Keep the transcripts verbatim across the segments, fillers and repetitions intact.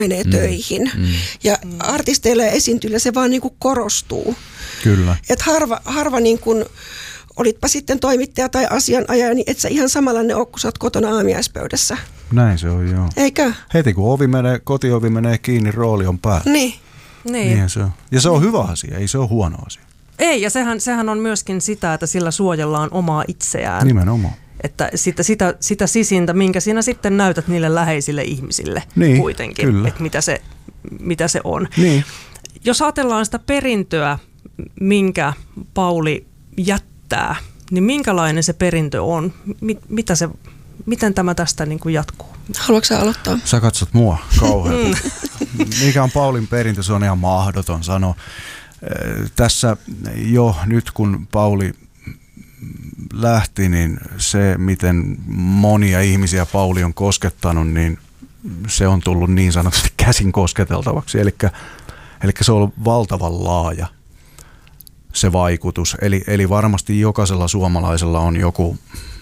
menee mm. töihin. Mm. Ja mm. artisteilla ja esiintyjillä se vaan niin kuin korostuu. Kyllä. Että harva, harva niin kuin, olitpa sitten toimittaja tai asianajaja, niin et sä ihan samanlainen ole, kun sä oot kotona aamiaispöydässä. Näin se on, joo. Eikö? Heti kun ovi menee, kotiovi menee kiinni, rooli on päällä. Niin. Niin. Niinhän se on. Ja se on hyvä asia, ei se ole huono asia. Ei, ja sehän, sehän on myöskin sitä, että sillä suojellaan omaa itseään. Nimenomaan. Että sitä, sitä, sitä sisintä, minkä sinä sitten näytät niille läheisille ihmisille niin, kuitenkin, kyllä. Että mitä se, mitä se on. Niin. Jos ajatellaan sitä perintöä, minkä Pauli jättää, niin minkälainen se perintö on? Mit, mitä se, miten tämä tästä niin kuin jatkuu? Haluatko sä aloittaa? Sä katsot mua kauhean. Mikä on Paulin perintö, se on ihan mahdoton sanoa. Tässä jo nyt kun Pauli lähti, niin se miten monia ihmisiä Pauli on koskettanut, niin se on tullut niin sanotusti käsin kosketeltavaksi. Eli, eli se on ollut valtavan laaja se vaikutus. Eli, eli varmasti jokaisella suomalaisella on joku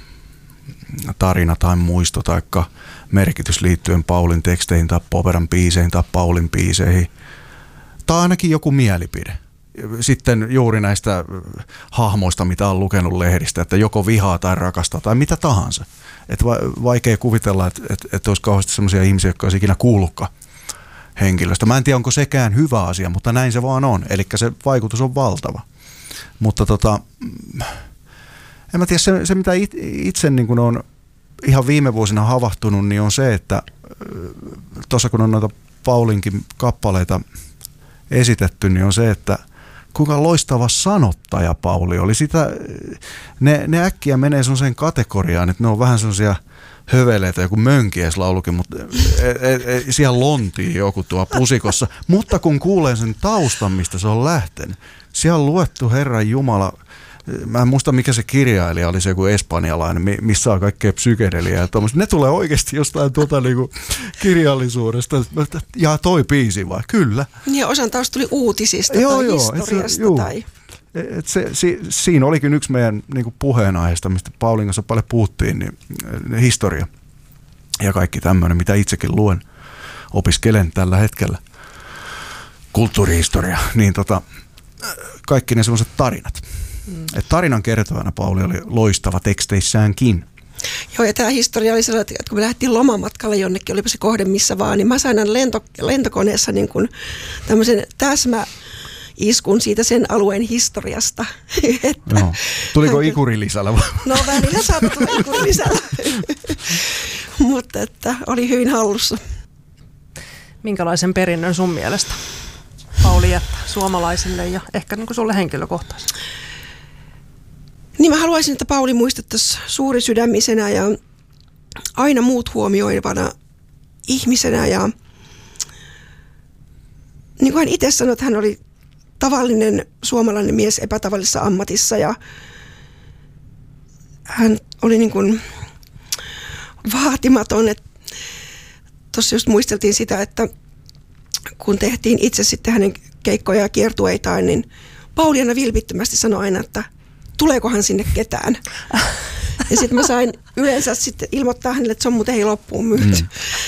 tarina tai muisto tai merkitys liittyen Paulin teksteihin tai Poperan biiseihin tai Paulin biiseihin. Tai ainakin joku mielipide. Sitten juuri näistä hahmoista, mitä on lukenut lehdistä, että joko vihaa tai rakastaa tai mitä tahansa. Että vaikea kuvitella, että, että, että olisi kauheasti sellaisia ihmisiä, jotka olisi ikinä kuullutkaan henkilöstä. Mä en tiedä, onko sekään hyvä asia, mutta näin se vaan on. Eli se vaikutus on valtava. Mutta tota, en mä tiedä, se, se mitä itse niin kuin on ihan viime vuosina havahtunut, niin on se, että tuossa kun on noita Paulinkin kappaleita esitetty, niin on se, että kuinka loistava sanottaja Pauli oli. Sitä, ne, ne äkkiä menee sellaiseen kategoriaan, että ne on vähän sellaisia höveleitä, joku mönkieslaulukin, mutta e, e, e, siellä lontii joku tuo pusikossa. Mutta kun kuulee sen taustan, mistä se on lähtenyt, siellä on luettu Herran Jumala. Mä en muista, mikä se kirjailija oli, se joku espanjalainen, missä on kaikkea psykedeliaa ja tommoista. Ne tulee oikeasti jostain tuota niinku kirjallisuudesta. Ja toi biisi vai? Kyllä. Ja osan taas tuli uutisista joo, tai joo, historiasta. Se, joo. Tai... Et se, si, siinä olikin yksi meidän niinku puheenaiheesta, mistä Paulin kanssa paljon puhuttiin, niin historia ja kaikki tämmöinen, mitä itsekin luen, opiskelen tällä hetkellä. Kulttuurihistoria, niin tota, kaikki ne semmoiset tarinat. Mm. Et tarinan kertojana Pauli oli loistava teksteissäänkin. Joo, ja tämä historia oli sellainen, että kun me lähdettiin lomamatkalle jonnekin, olipa se kohde missä vaan, niin mä sain lento, lentokoneessa niin kuin tämmöisen täsmäiskun siitä sen alueen historiasta. Että no. Tuliko hän... ikurilisalla? No välillä saattoi tulla ikurilisalla, mutta että oli hyvin hallussa. Minkälaisen perinnön sun mielestä Pauli jättää suomalaisille ja ehkä niin kuin sulle henkilökohtaisesti? Niin mä haluaisin, että Pauli muistettaisiin suurisydämisenä ja aina muut huomioivana ihmisenä. Ja niin kuin hän itse sanoi, että hän oli tavallinen suomalainen mies epätavallisessa ammatissa ja hän oli niin kuin vaatimaton. Tuossa just muisteltiin sitä, että kun tehtiin itse sitten hänen keikkoja ja kiertueitaan, niin Pauli aina vilpittömästi sanoi aina, että tuleekohan sinne ketään. Ja sitten mä sain yleensä sitten ilmoittaa hänelle, että se on muuten ei loppuun myyty. Mm.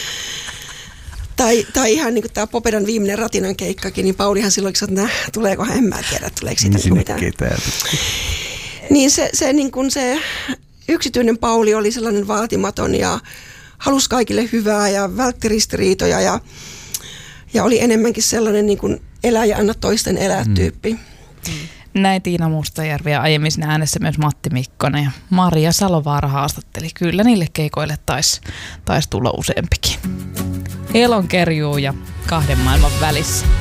tai, tai ihan niin kuin tämä Popedan viimeinen Ratinan keikkakin, niin Paulihan silloin sanoi, että tuleekohan, en mä tiedä, tuleeko siitä niin mitään. Ketään. Niin se, se, niin kuin se yksityinen Pauli oli sellainen vaatimaton ja halusi kaikille hyvää ja vältti ristiriitoja ja, ja oli enemmänkin sellainen niin kuin elä ja anna toisten elää tyyppi. Mm. Näin Tiina Mustajärvi ja aiemmin siinä äänessä myös Matti Mikkonen ja Maria Salovaara haastatteli. Kyllä niille keikoille taisi tais tulla useampikin. Elonkerjuu ja kahden maailman välissä.